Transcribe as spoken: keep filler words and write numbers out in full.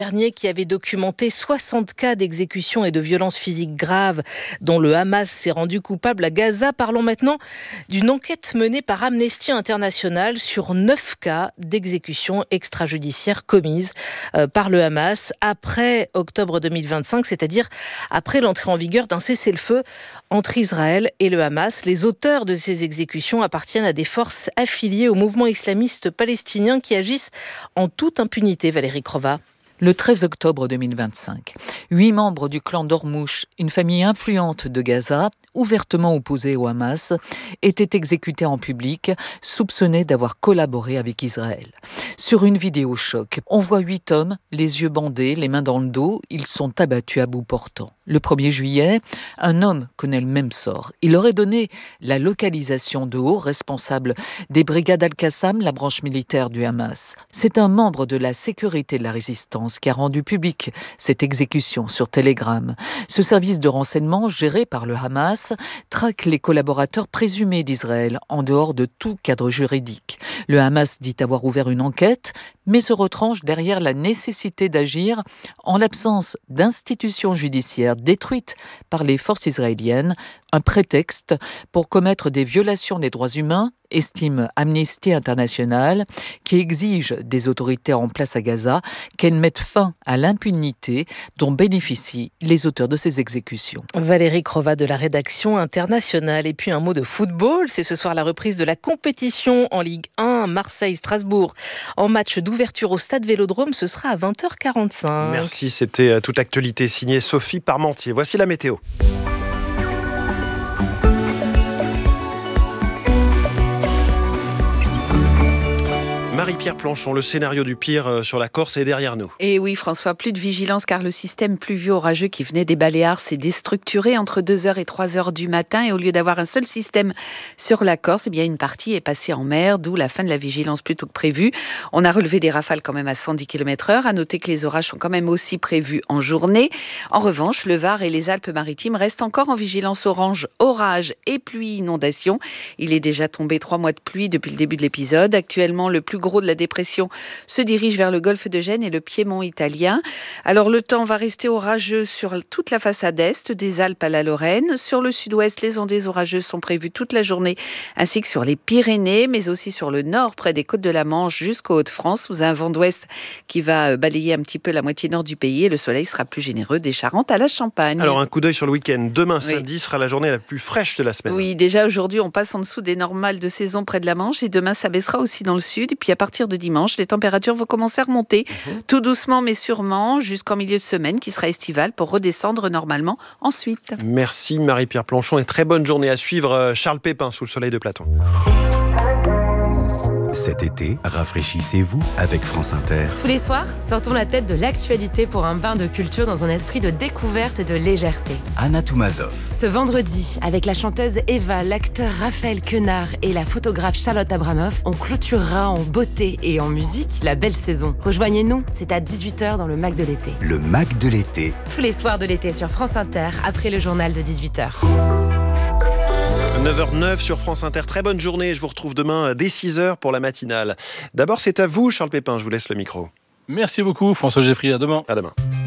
dernier qui avait documenté soixante cas d'exécution et de violences physiques graves dont le Hamas s'est rendu coupable à Gaza. Parlons maintenant d'une enquête menée par Amnesty International sur neuf cas d'exécution extrajudiciaire commises euh, par le Hamas après octobre deux mille vingt-cinq, c'est-à-dire après l'entrée en vigueur d'un cessez-le-feu entre Israël et le Hamas. Les auteurs de ces exécutions appartiennent à des forces affiliées au mouvement islamiste palestinien qui agissent en toute impunité. Valérie Crova. Le treize octobre deux mille vingt-cinq, huit membres du clan d'Ormouch, une famille influente de Gaza, ouvertement opposée au Hamas, étaient exécutés en public, soupçonnés d'avoir collaboré avec Israël. Sur une vidéo choc, on voit huit hommes, les yeux bandés, les mains dans le dos, ils sont abattus à bout portant. Le premier juillet, un homme connaît le même sort. Il aurait donné la localisation de hauts responsables des brigades Al-Qassam, la branche militaire du Hamas. C'est un membre de la sécurité de la résistance qui a rendu publique cette exécution sur Telegram. Ce service de renseignement, géré par le Hamas, traque les collaborateurs présumés d'Israël en dehors de tout cadre juridique. Le Hamas dit avoir ouvert une enquête, mais se retranche derrière la nécessité d'agir en l'absence d'institutions judiciaires détruites par les forces israéliennes, un prétexte pour commettre des violations des droits humains, estime Amnesty International, qui exige des autorités en place à Gaza qu'elles mettent fin à l'impunité dont bénéficient les auteurs de ces exécutions. Valérie Crova de la rédaction internationale. Et puis un mot de football, c'est ce soir la reprise de la compétition en Ligue un, Marseille-Strasbourg. En match d'ouverture au stade Vélodrome, ce sera à vingt heures quarante-cinq. Merci, c'était toute l'actualité signée Sophie Parmentier. Voici la météo. Marie-Pierre Planchon, le scénario du pire sur la Corse est derrière nous. Et oui, François, plus de vigilance car le système pluvieux orageux qui venait des Baléares s'est déstructuré entre deux heures et trois heures du matin. Et au lieu d'avoir un seul système sur la Corse, eh bien une partie est passée en mer, d'où la fin de la vigilance plus tôt que prévu. On a relevé des rafales quand même à cent dix kilomètres heure. À noter que les orages sont quand même aussi prévus en journée. En revanche, le Var et les Alpes-Maritimes restent encore en vigilance orange, orage et pluie inondation. Il est déjà tombé trois mois de pluie depuis le début de l'épisode. Actuellement, le plus gros de la dépression se dirige vers le golfe de Gênes et le piémont italien. Alors le temps va rester orageux sur toute la façade est, des Alpes à la Lorraine. Sur le sud-ouest, les ondées orageuses sont prévues toute la journée, ainsi que sur les Pyrénées, mais aussi sur le nord, près des côtes de la Manche, jusqu'aux Hauts-de-France, sous un vent d'ouest qui va balayer un petit peu la moitié nord du pays. Et le soleil sera plus généreux des Charentes à la Champagne. Alors un coup d'œil sur le week-end. Demain, oui. samedi, sera la journée la plus fraîche de la semaine. Oui, déjà aujourd'hui, on passe en dessous des normales de saison près de la Manche et demain, ça baissera aussi dans le sud. Et puis à partir de dimanche, les températures vont commencer à remonter, mmh. tout doucement mais sûrement, jusqu'en milieu de semaine qui sera estival pour redescendre normalement ensuite. Merci Marie-Pierre Planchon et très bonne journée à suivre. Charles Pépin sous le soleil de Platon. Cet été, rafraîchissez-vous avec France Inter. Tous les soirs, sortons la tête de l'actualité pour un bain de culture dans un esprit de découverte et de légèreté. Anna Toumazov. Ce vendredi, avec la chanteuse Eva, l'acteur Raphaël Quenard et la photographe Charlotte Abramoff, on clôturera en beauté et en musique la belle saison. Rejoignez-nous, c'est à dix-huit heures dans le Mac de l'été. Le Mac de l'été. Tous les soirs de l'été sur France Inter, après le journal de dix-huit heures. neuf heures zéro neuf sur France Inter. Très bonne journée. Je vous retrouve demain dès six heures pour la matinale. D'abord, c'est à vous, Charles Pépin. Je vous laisse le micro. Merci beaucoup, François Geffrier. À demain. À demain.